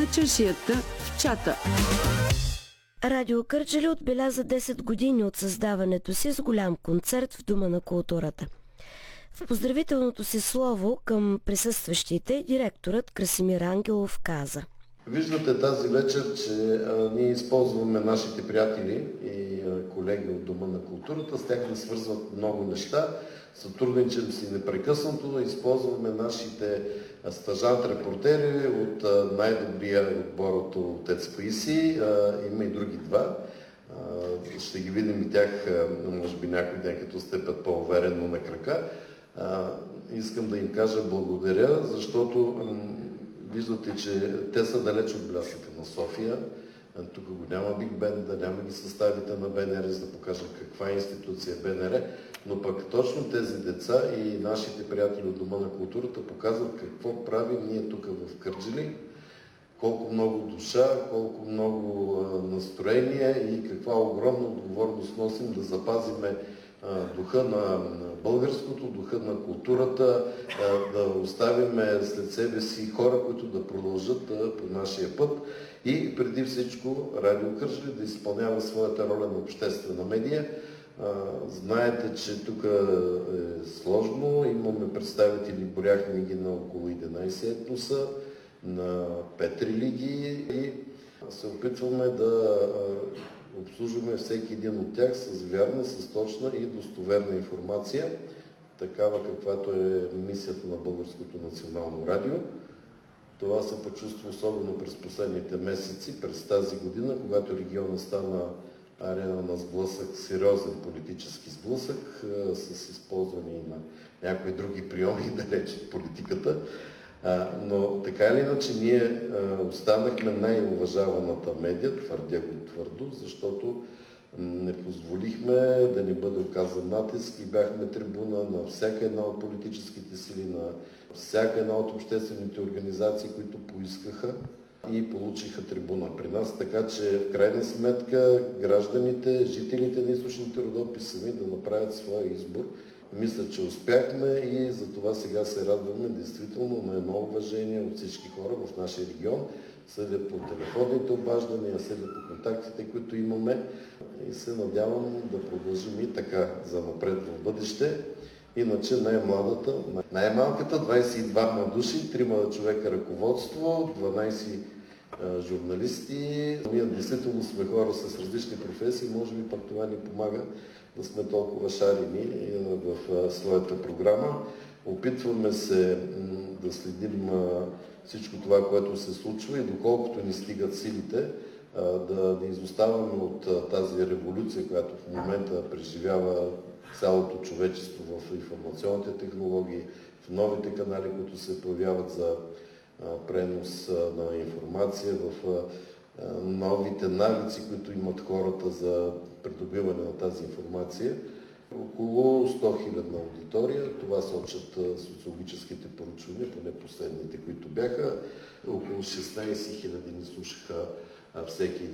на чаршията в чата. Радио Кърджали отбеляза 10 години от създаването си с голям концерт в Дома на културата. В поздравителното си слово към присъстващите директорът Красимир Ангелов каза: Виждате тази вечер, че ние използваме нашите приятели и колеги от Дома на културата, с тях ни свързват много неща, сътрудничим си непрекъснато, използваме нашите стажант-репортери от най-добрия отбор от Отец Паисий, има и други два. Ще ги видим и тях, може би някой ден, като стъпят по-уверено на крака. Искам да им кажа благодаря, защото виждате, че те са далеч от блясъка на София. Тук го няма Биг Бенда, няма ги съставите на БНР, за да покажем каква е институция БНР, но пък точно тези деца и нашите приятели от Дома на културата показват какво правим ние тук в Кърджали, колко много душа, колко много настроение и каква огромна отговорност носим да запазиме духа на българското, духа на културата, да оставиме след себе си хора, които да продължат по нашия път и преди всичко Радио Кърджали да изпълнява своята роля на обществена медия. Знаете, че тук е сложно, имаме представители, боряхме ги на около 11 етноса, на 5 религии и се опитваме да обслужваме всеки един от тях с вярна, с точна и достоверна информация, такава каквато е мисията на Българското национално радио. Това се почувства особено през последните месеци, през тази година, когато региона стана арена на сблъсък, сериозен политически сблъсък, с използване и на някои други приеми, далеч от политиката. Но така или иначе ние останахме най-уважаваната медия, твърдя го твърдо, защото не позволихме да ни бъде оказан натиск и бяхме трибуна на всяка една от политическите сили, на всяка една от обществените организации, които поискаха и получиха трибуна при нас. Така че в крайна сметка гражданите, жителите на източните Родопи сами да направят своя избор. Мисля, че успяхме и за това сега се радваме действително на едно уважение от всички хора в нашия регион. Съдя по телефонните обаждания, съдя по контактите, които имаме и се надявам да продължим и така за напред в бъдеще. Иначе най-малката 22 души, 3 човека ръководство, 12 журналисти. Ние действително сме хора с различни професии, може би пък това ни помага да сме толкова шарени в своята програма. Опитваме се да следим всичко това, което се случва и доколкото ни стигат силите, да не изоставаме от тази революция, която в момента преживява цялото човечество в информационните технологии, в новите канали, които се появяват за пренос на информация, в новите навици, които имат хората за придобиване на тази информация. Около 100 000 аудитория, това сочат социологическите поручвания, поне последните, които бяха. Около 16 000 ни слушаха всеки